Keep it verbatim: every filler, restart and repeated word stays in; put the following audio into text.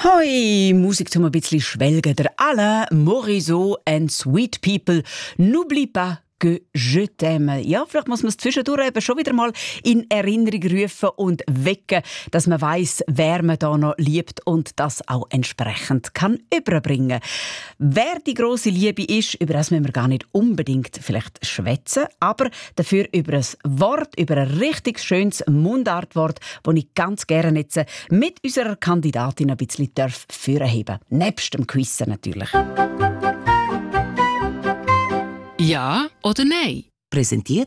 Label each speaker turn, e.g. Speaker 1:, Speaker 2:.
Speaker 1: Hoi, Musik zum ein bisschen schwelgen. Der Alain Morisot and Sweet People. N'oublie pas que je t'aime. Ja, vielleicht muss man es zwischendurch eben schon wieder mal in Erinnerung rufen und wecken, dass man weiss, wer man da noch liebt und das auch entsprechend kann überbringen. Wer die grosse Liebe ist, über das müssen wir gar nicht unbedingt vielleicht schwätzen, aber dafür über ein Wort, über ein richtig schönes Mundartwort, das ich ganz gerne jetzt mit unserer Kandidatin ein bisschen vorheben darf. Nebst dem Quiz natürlich.
Speaker 2: Ja oder nein?
Speaker 3: Präsentiert